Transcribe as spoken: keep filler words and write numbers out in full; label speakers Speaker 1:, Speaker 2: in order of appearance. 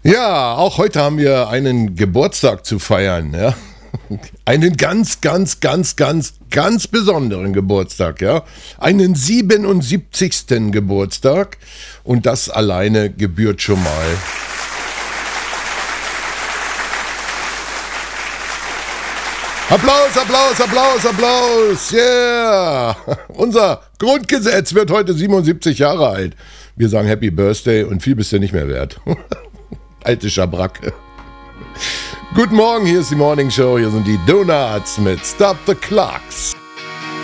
Speaker 1: Ja, auch heute haben wir einen Geburtstag zu feiern, ja. Einen ganz, ganz, ganz, ganz, ganz besonderen Geburtstag, ja. Einen siebenundsiebzigsten Geburtstag und das alleine gebührt schon mal. Applaus, Applaus, Applaus, Applaus, yeah! Unser Grundgesetz wird heute siebenundsiebzig Jahre alt. Wir sagen Happy Birthday und viel bist du nicht mehr wert. Alte Schabracke. Guten Morgen, hier ist die Morning Show, hier sind die Donuts mit Stop the Clocks.